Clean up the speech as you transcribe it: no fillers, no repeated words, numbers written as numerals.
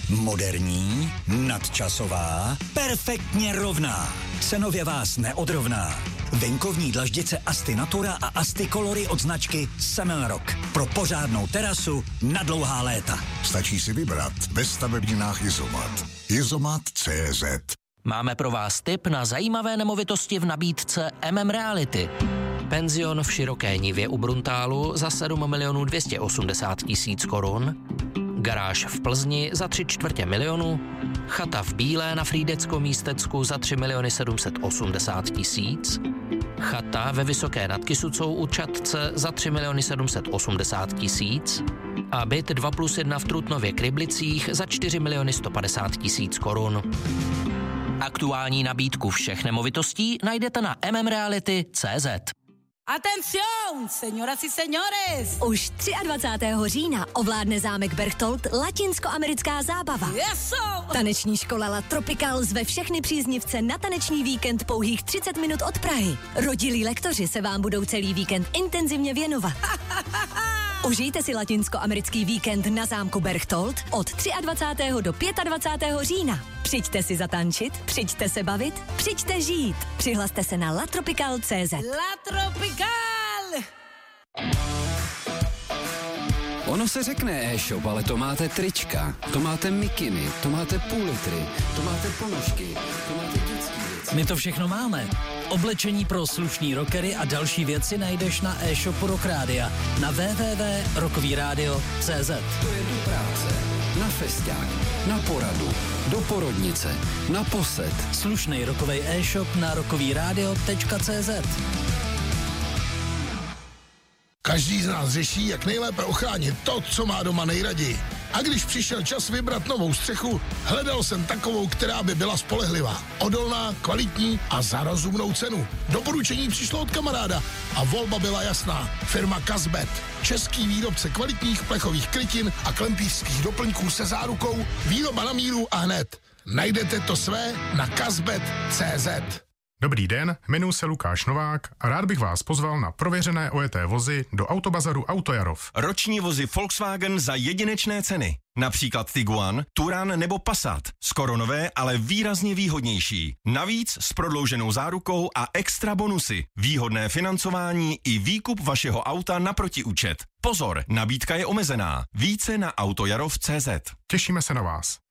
Moderní, nadčasová, perfektně rovná. Cenově vás neodrovná. Venkovní dlaždice Asti Natura a Asti Colory od značky Semmelrock. Pro pořádnou terasu na dlouhá léta. Stačí si vybrat ve stavebninách Izomat. Izomat.cz. Máme pro vás tip na zajímavé nemovitosti v nabídce Reality. Penzion v Široké Nivě u Bruntálu za 7 280 000 korun, garáž v Plzni za 3/4 milionu, chata v Bílé na Frýdeckom Místecku za 3 780 000, chata ve Vysoké nad Kysucou u Čadce za 3 780 000 a byt 2+1 v Trutnově Kryblicích za 4 150 000 korun. Aktuální nabídku všech nemovitostí najdete na mmreality.cz. Atención, señoras y señores! Už 23. října ovládne zámek Berchtold latinskoamerická zábava. Eso! Taneční škola La Tropical zve všechny příznivce na taneční víkend pouhých 30 minut od Prahy. Rodilí lektoři se vám budou celý víkend intenzivně věnovat. Užijte si latinskoamerický víkend na zámku Berchtold od 23. do 25. října. Přijďte si zatančit, přijďte se bavit, přijďte žít. Přihlaste se na latropical.cz. La Tropical! Ono se řekne e-shop, ale to máte trička, to máte mikiny, to máte půl litry, to máte ponožky, to máte dětský věci. My to všechno máme. Oblečení pro slušný rockery a další věci najdeš na e-shopu Rock Rádia na www.rockovyradio.cz. To je do práce, na festiák, na poradu, do porodnice, na posed. Slušnej rockovej e-shop na rockovyradio.cz. Každý z nás řeší, jak nejlépe ochránit to, co má doma nejraději. A když přišel čas vybrat novou střechu, hledal jsem takovou, která by byla spolehlivá, odolná, kvalitní a za rozumnou cenu. Doporučení přišlo od kamaráda a volba byla jasná. Firma Kazbet. Český výrobce kvalitních plechových krytin a klempířských doplňků se zárukou, výroba na míru a hned. Najdete to své na kazbet.cz. Dobrý den, jmenuji se Lukáš Novák a rád bych vás pozval na prověřené ojeté vozy do Autobazaru Autojarov. Roční vozy Volkswagen za jedinečné ceny. Například Tiguan, Touran nebo Passat. Skoro nové, ale výrazně výhodnější. Navíc s prodlouženou zárukou a extra bonusy. Výhodné financování i výkup vašeho auta na protiúčet. Pozor, nabídka je omezená. Více na autojarov.cz. Těšíme se na vás.